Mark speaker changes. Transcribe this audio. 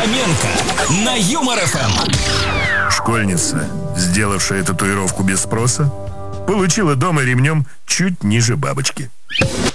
Speaker 1: Хоменко на Юмор ФМ.
Speaker 2: Школьница, сделавшая татуировку без спроса, получила дома ремнем чуть ниже бабочки.